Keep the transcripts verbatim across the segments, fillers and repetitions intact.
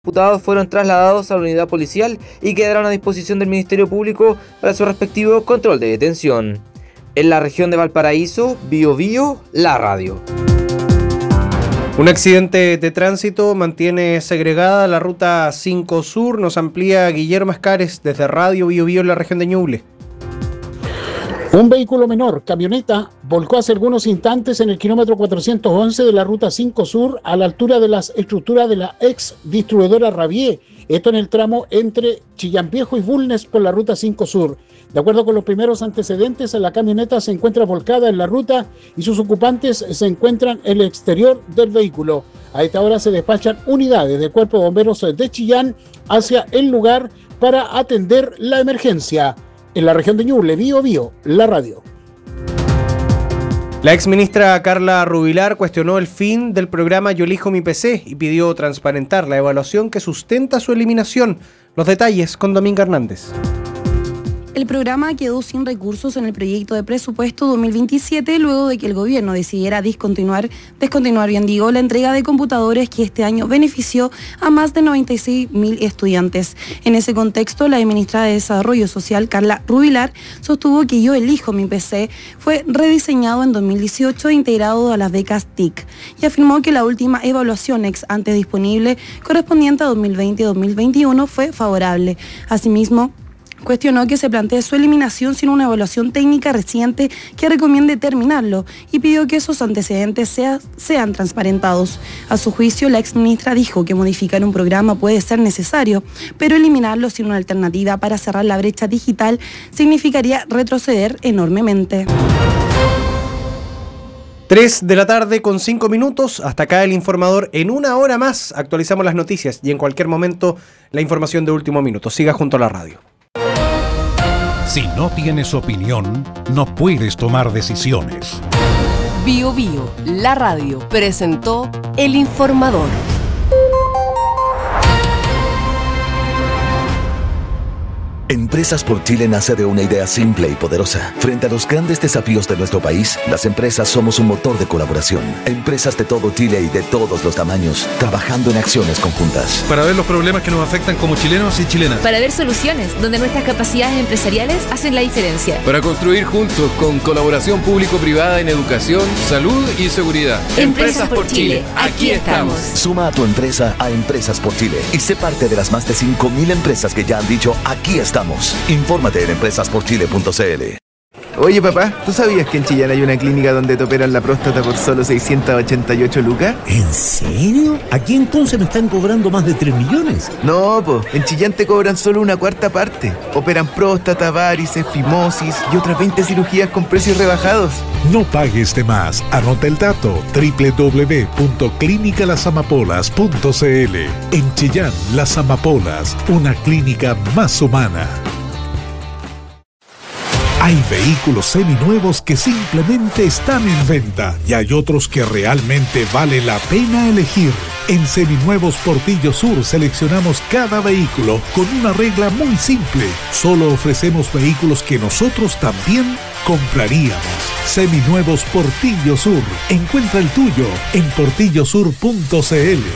imputados fueron trasladados a la unidad policial y quedaron a disposición del Ministerio Público para su respectivo control de detención. En la región de Valparaíso, Bio Bio, la radio. Un accidente de tránsito mantiene segregada la ruta cinco Sur. Nos amplía Guillermo Escares desde Radio Bio Bio en la región de Ñuble. Un vehículo menor, camioneta, volcó hace algunos instantes en el kilómetro cuatrocientos once de la ruta cinco Sur a la altura de las estructuras de la ex distribuidora Rabier. Esto en el tramo entre Chillán Viejo y Bulnes por la ruta cinco Sur. De acuerdo con los primeros antecedentes, la camioneta se encuentra volcada en la ruta y sus ocupantes se encuentran en el exterior del vehículo. A esta hora se despachan unidades del Cuerpo de Bomberos de Chillán hacia el lugar para atender la emergencia. En la región de Ñuble, Bio Bio, la radio. La exministra Carla Rubilar cuestionó el fin del programa Yo elijo mi P C y pidió transparentar la evaluación que sustenta su eliminación. Los detalles con Dominga Hernández. El programa quedó sin recursos en el proyecto de presupuesto dos mil veintisiete luego de que el gobierno decidiera discontinuar, descontinuar bien digo, la entrega de computadores que este año benefició a más de noventa y seis mil estudiantes. En ese contexto, la ministra de Desarrollo Social, Carla Rubilar, sostuvo que Yo elijo mi P C fue rediseñado en dos mil dieciocho e integrado a las becas T I C y afirmó que la última evaluación ex ante disponible correspondiente a dos mil veinte y dos mil veintiuno fue favorable. Asimismo, cuestionó que se plantee su eliminación sin una evaluación técnica reciente que recomiende terminarlo y pidió que esos antecedentes sea, sean transparentados. A su juicio, la exministra dijo que modificar un programa puede ser necesario, pero eliminarlo sin una alternativa para cerrar la brecha digital significaría retroceder enormemente. tres de la tarde con cinco minutos, hasta acá el informador. En una hora más actualizamos las noticias y en cualquier momento la información de último minuto. Siga junto a la radio. Si no tienes opinión, no puedes tomar decisiones. Bio Bio, la radio, presentó El Informador. Empresas por Chile nace de una idea simple y poderosa. Frente a los grandes desafíos de nuestro país, las empresas somos un motor de colaboración. Empresas de todo Chile y de todos los tamaños, trabajando en acciones conjuntas. Para ver los problemas que nos afectan como chilenos y chilenas. Para ver soluciones donde nuestras capacidades empresariales hacen la diferencia. Para construir juntos con colaboración público-privada en educación, salud y seguridad. Empresas por Chile, aquí estamos. Suma a tu empresa a Empresas por Chile y sé parte de las más de cinco mil empresas que ya han dicho aquí estamos. Infórmate en empresas por chile punto c l. Oye papá, ¿tú sabías que en Chillán hay una clínica donde te operan la próstata por solo seiscientas ochenta y ocho lucas? ¿En serio? ¿Aquí entonces me están cobrando más de tres millones? No, po, en Chillán te cobran solo una cuarta parte. Operan próstata, varices, fimosis y otras veinte cirugías con precios rebajados. No pagues de más. Anota el dato: doble u doble u doble u punto clínica las amapolas punto c l. En Chillán, Las Amapolas, una clínica más humana. Hay vehículos seminuevos que simplemente están en venta y hay otros que realmente vale la pena elegir. En Seminuevos Portillo Sur seleccionamos cada vehículo con una regla muy simple. Solo ofrecemos vehículos que nosotros también compraríamos. Seminuevos Portillo Sur. Encuentra el tuyo en portillo sur punto c l.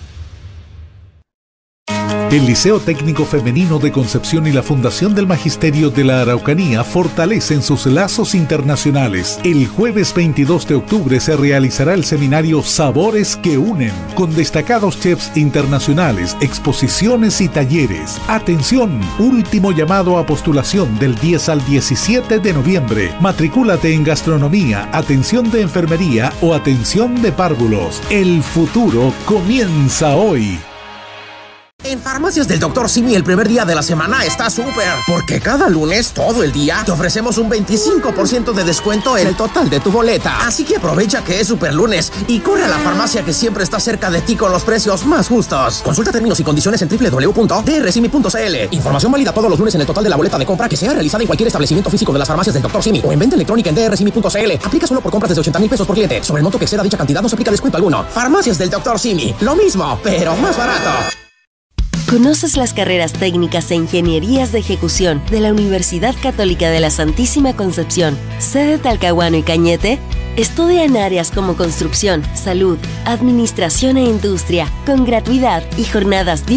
El Liceo Técnico Femenino de Concepción y la Fundación del Magisterio de la Araucanía fortalecen sus lazos internacionales. El jueves veintidós de octubre se realizará el seminario Sabores que Unen, con destacados chefs internacionales, exposiciones y talleres. Atención, último llamado a postulación del diez al diecisiete de noviembre. Matricúlate en gastronomía, atención de enfermería o atención de párvulos. El futuro comienza hoy. En Farmacias del doctor Simi el primer día de la semana está súper, porque cada lunes, todo el día, te ofrecemos un veinticinco por ciento de descuento en el total de tu boleta. Así que aprovecha que es super lunes y corre a la farmacia que siempre está cerca de ti con los precios más justos. Consulta términos y condiciones en doble u doble u doble u punto d r simi punto c l. Información válida todos los lunes en el total de la boleta de compra que sea realizada en cualquier establecimiento físico de las Farmacias del doctor Simi o en venta electrónica en d r simi punto c l. Aplica solo por compras desde ochenta mil pesos por cliente. Sobre el monto que exceda dicha cantidad no se aplica descuento alguno. Farmacias del doctor Simi. Lo mismo, pero más barato. ¿Conoces las carreras técnicas e ingenierías de ejecución de la Universidad Católica de la Santísima Concepción, sede Talcahuano y Cañete? Estudia en áreas como construcción, salud, administración e industria, con gratuidad y jornadas